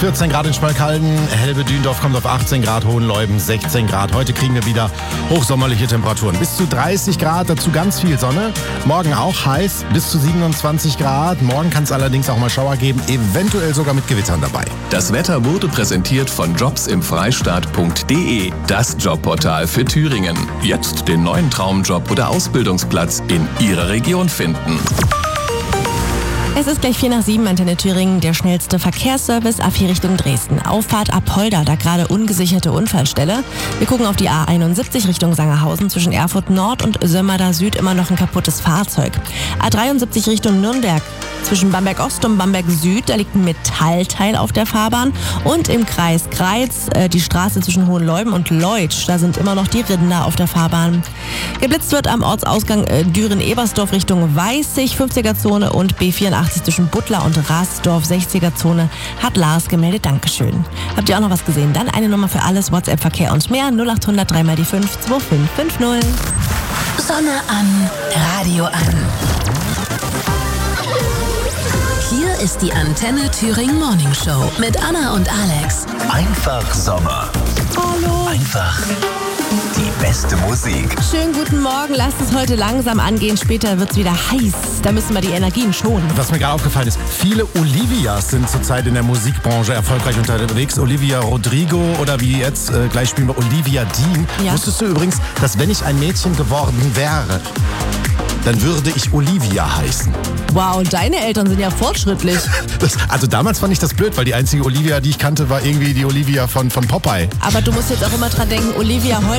14 Grad in Schmalkalden, Helbe-Dündorf kommt auf 18 Grad, Hohenleuben 16 Grad. Heute kriegen wir wieder hochsommerliche Temperaturen. Bis zu 30 Grad, dazu ganz viel Sonne. Morgen auch heiß, bis zu 27 Grad. Morgen kann es allerdings auch mal Schauer geben, eventuell sogar mit Gewittern dabei. Das Wetter wurde präsentiert von jobsimfreistaat.de, das Jobportal für Thüringen. Jetzt den neuen Traumjob oder Ausbildungsplatz in Ihrer Region finden. Es ist gleich 6:45, Antenne Thüringen, der schnellste Verkehrsservice A4 Richtung Dresden. Auffahrt Apolda, da gerade ungesicherte Unfallstelle. Wir gucken auf die A71 Richtung Sangerhausen, zwischen Erfurt Nord und Sömmerda Süd immer noch ein kaputtes Fahrzeug. A73 Richtung Nürnberg, zwischen Bamberg Ost und Bamberg Süd, da liegt ein Metallteil auf der Fahrbahn. Und im Kreis Greiz, die Straße zwischen Hohenleuben und Leutsch, da sind immer noch die Rinder auf der Fahrbahn. Geblitzt wird am Ortsausgang Düren-Ebersdorf Richtung Weißig, 50er-Zone, und B84 zwischen Butler und Rasdorf, 60er-Zone, hat Lars gemeldet. Dankeschön. Habt ihr auch noch was gesehen? Dann eine Nummer für alles, WhatsApp, Verkehr und mehr, 0800 3 mal die 5 2550. Sonne an, Radio an. Hier ist die Antenne Thüringen Morning Show mit Anna und Alex. Einfach Sommer. Hallo. Einfach die beste Musik. Schönen guten Morgen. Lasst es heute langsam angehen. Später wird es wieder heiß. Da müssen wir die Energien schonen. Was mir gerade aufgefallen ist, viele Olivias sind zurzeit in der Musikbranche erfolgreich unterwegs. Olivia Rodrigo oder wie jetzt, gleich spielen wir Olivia Dean. Ja. Wusstest du übrigens, dass wenn ich ein Mädchen geworden wäre, dann würde ich Olivia heißen? Wow, und deine Eltern sind ja fortschrittlich. Also damals fand ich das blöd, weil die einzige Olivia, die ich kannte, war irgendwie die Olivia von Popeye. Aber du musst jetzt auch immer dran denken, Olivia